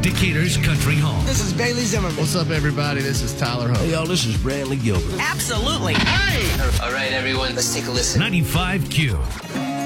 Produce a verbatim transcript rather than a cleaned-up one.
Decatur's Country Hall. This is Bailey Zimmerman. What's up, everybody? This is Tyler Hope. Hey, y'all, this is Brantley Gilbert. Absolutely. Hey! All right, everyone, let's take a listen. ninety-five Q.